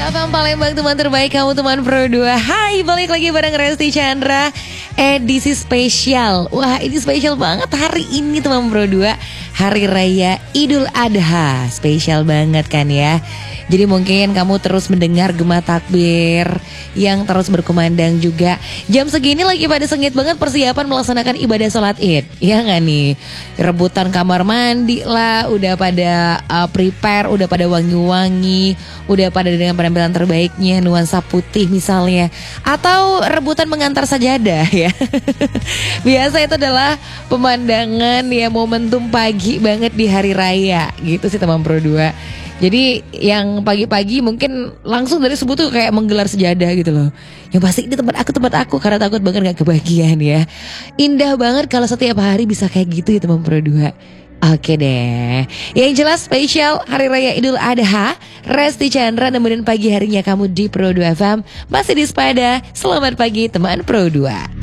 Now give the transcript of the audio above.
Abang Palembang, teman terbaik kamu, teman Pro 2. Hai, balik lagi bareng Resti Chandra, edisi spesial. Wah, ini spesial banget hari ini teman Pro 2, Hari Raya Idul Adha. Spesial banget kan ya. Jadi mungkin kamu terus mendengar gema takbir yang terus berkumandang juga. Jam segini lagi pada sengit banget persiapan melaksanakan ibadah sholat id. Ya gak nih? Rebutan kamar mandi lah, udah pada prepare, udah pada wangi-wangi, udah pada dengan penampilan terbaiknya, nuansa putih misalnya. Atau rebutan mengantar sajadah ya. Biasa itu adalah pemandangan ya, momentum pagi banget di hari raya. Gitu sih teman Pro 2. Jadi yang pagi-pagi mungkin langsung dari subuh tuh kayak menggelar sejadah gitu loh. Yang pasti ini tempat aku karena takut banget gak kebagian ya. Indah banget kalau setiap hari bisa kayak gitu ya teman Pro 2. Oke deh. Yang jelas spesial Hari Raya Idul Adha, Resti Chandra nemenin pagi harinya kamu di Pro 2 FM. Masih di Sepada. Selamat pagi teman Pro 2.